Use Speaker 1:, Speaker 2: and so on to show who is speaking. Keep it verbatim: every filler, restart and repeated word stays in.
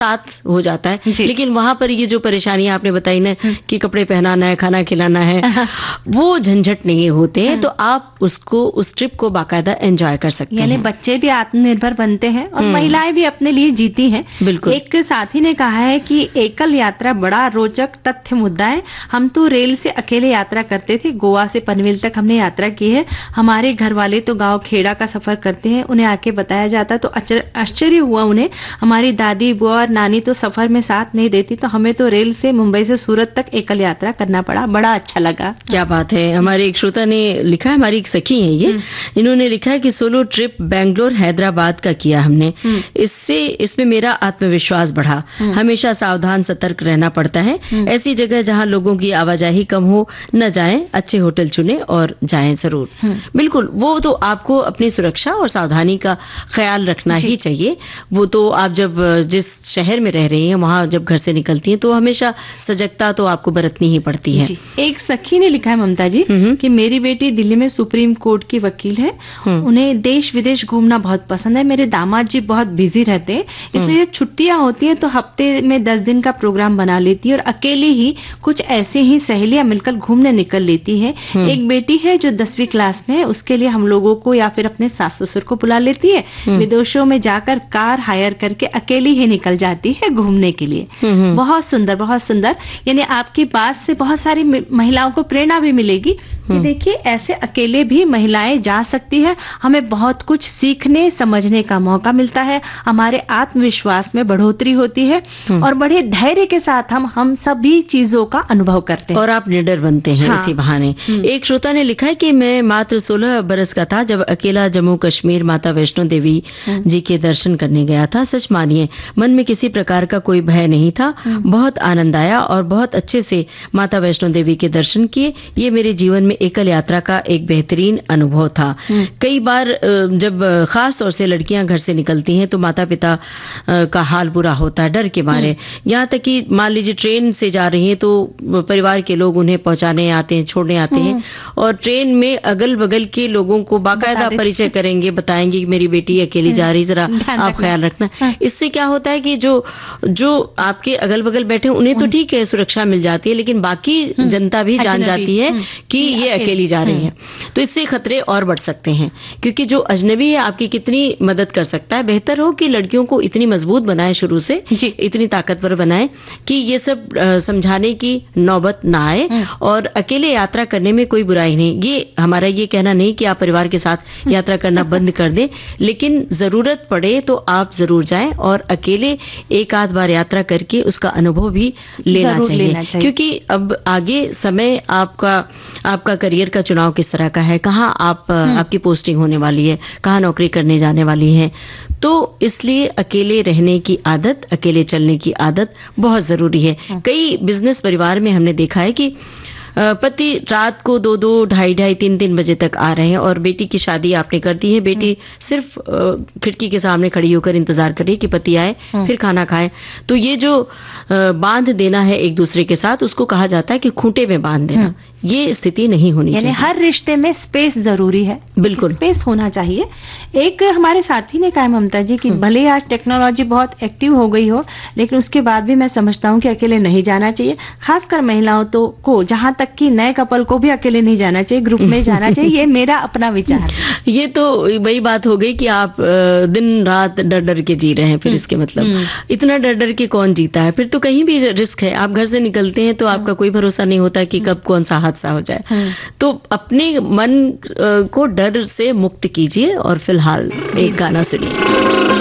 Speaker 1: साथ हो जाता है। लेकिन वहां पर ये जो परेशानियां आपने बताई ना कि कपड़े पहनाना है, खाना खिलाना है, वो झंझट नहीं होते हैं, तो आप उसको उस ट्रिप को बाकायदा एंजॉय कर सकते हैं।
Speaker 2: यानी बच्चे भी आत्मनिर्भर बनते हैं और महिलाएं भी अपने लिए जीती हैं।
Speaker 1: बिल्कुल।
Speaker 2: एक साथी ने कहा है कि एकल यात्रा बड़ा रोचक तथ्य मुद्दा है। हम तो रेल से अकेले यात्रा करते थे, गोवा से पनवेल तक हमने यात्रा की है। हमारे घर वाले तो गांव खेड़ा का सफर करते हैं, उन्हें आके बताया जाता तो आश्चर्य हुआ उन्हें। हमारी दादी बुआ और नानी तो सफर में साथ नहीं देती, तो हमें तो रेल से मुंबई से सूरत तक एकल यात्रा करना पड़ा, बड़ा अच्छा लगा।
Speaker 1: क्या बात है। हमारे एक श्रोता ने लिखा है, हमारी एक सखी है ये, इन्होंने लिखा है कि सोलो ट्रिप बेंगलोर हैदराबाद का किया हमने, इससे इसमें मेरा आत्मविश्वास बढ़ा। हमेशा सावधान सतर्क रहना पड़ता है। ऐसी जगह जहां लोगों की आवाजाही कम हो न जाएं, अच्छे होटल चुने और जाएं जरूर। बिल्कुल, वो तो आपको अपनी सुरक्षा और सावधानी का ख्याल रखना ही चाहिए। वो तो आप जब जिस शहर में रह रही हैं वहां जब घर से निकलती हैं तो हमेशा सजगता तो आपको बरतनी ही पड़ती है।
Speaker 2: एक सखी ने लिखा है ममता जी कि मेरी बेटी दिल्ली में सुप्रीम कोर्ट की वकील है, उन्हें देश विदेश घूमना बहुत पसंद है। मेरे दामाद जी बहुत बिजी रहते हैं, इसलिए जब छुट्टियां होती हैं तो हफ्ते में दस दिन का प्रोग्राम बना लेती है और अकेली ही कुछ ऐसे ही सहेलियां मिलकर घूमने निकल लेती है। एक बेटी है जो दसवीं क्लास में है, उसके लिए हम लोगों को या फिर अपने सास ससुर को बुला लेती है। विदेशों में जाकर कार हायर करके अकेली ही निकल जाती है घूमने के लिए। बहुत सुंदर, बहुत सुंदर। यानी आपकी बात से बहुत सारी महिलाओं को प्रेरणा भी मिलेगी कि देखिए ऐसे अकेले भी महिलाएं जा सकती है। हमें बहुत कुछ सीखने समझने का मौका मिलता है, हमारे आत्मविश्वास में बढ़ोतरी होती है और बड़े धैर्य के साथ हम हम सभी चीजों का अनुभव करते हैं
Speaker 1: और आप निडर बनते हैं। हाँ। इसी बहाने एक श्रोता ने लिखा है कि मैं मात्र सोलह बरस का था जब अकेला जम्मू कश्मीर माता वैष्णो देवी जी के दर्शन करने गया था। सच मानिए मन में किसी प्रकार का कोई भय नहीं था, बहुत आनंद आया और बहुत अच्छे से माता वैष्णो देवी के दर्शन किए। ये मेरे जीवन में एकल यात्रा का एक बेहतरीन अनुभव था। कई बार जब खास तौर से लड़कियां घर से निकलती हैं तो माता पिता का हाल बुरा होता है डर के मारे। यहाँ तक कि मान लीजिए ट्रेन से जा रही हैं तो परिवार के लोग उन्हें पहुंचाने आते हैं, छोड़ने आते हैं और ट्रेन में अगल बगल के लोगों को बाकायदा परिचय करेंगे, बताएंगे कि मेरी बेटी अकेली जा रही, जरा आप ख्याल रखना। इससे क्या होता है कि जो जो आपके अगल बगल बैठे उन्हें तो ठीक है सुरक्षा मिल जाती है, लेकिन बाकी जनता भी जान जाती है कि ये अकेली जा रही है, तो इससे खतरे और बढ़ सकते हैं। क्योंकि जो अजनबी है आपकी कितनी मदद कर सकता है। बेहतर हो कि लड़कियों को इतनी मजबूत बनाए, शुरू से इतनी ताकतवर बनाए कि ये सब समझाने की नौबत ना आए और अकेले यात्रा करने में कोई बुराई नहीं। ये हमारा ये कहना नहीं कि आप परिवार के साथ यात्रा करना बंद कर दें, लेकिन जरूरत पड़े तो आप जरूर जाएं और अकेले एक आध बार यात्रा करके उसका अनुभव भी लेना चाहिए, लेना चाहिए। क्योंकि अब आगे समय आपका आपका करियर का चुनाव किस तरह का है, कहाँ आप आपकी पोस्टिंग होने वाली है, कहाँ नौकरी करने जाने वाली है, तो इसलिए अकेले रहने की आदत, अकेले चलने की आदत बहुत जरूरी है। कई बिजनेस परिवार में हमने देखा है कि पति रात को दो दो ढाई ढाई तीन तीन बजे तक आ रहे हैं और बेटी की शादी आपने कर दी है, बेटी सिर्फ खिड़की के सामने खड़ी होकर इंतजार कर रही है कि पति आए फिर खाना खाए। तो ये जो बांध देना है एक दूसरे के साथ, उसको कहा जाता है कि खूंटे में बांध देना। ये स्थिति नहीं होनी चाहिए।
Speaker 2: हर रिश्ते में स्पेस जरूरी है,
Speaker 1: बिल्कुल
Speaker 2: स्पेस होना चाहिए। एक हमारे साथी ने कहा ममता जी कि भले आज टेक्नोलॉजी बहुत एक्टिव हो गई हो, लेकिन उसके बाद भी मैं समझता हूँ कि अकेले नहीं जाना चाहिए। खासकर महिलाओं तो को, जहां तक कि नए कपल को भी अकेले नहीं जाना चाहिए, ग्रुप में जाना चाहिए। ये मेरा अपना विचार है।
Speaker 1: ये तो वही बात हो गई कि आप दिन रात डर डर के जी रहे हैं, फिर इसके मतलब इतना डर डर के कौन जीता है। फिर तो कहीं भी रिस्क है। आप घर से निकलते हैं तो आपका कोई भरोसा नहीं होता कि कब कौन सा हादसा हो जाए। तो अपने मन को डर से मुक्त कीजिए और फिलहाल एक गाना सुनिए।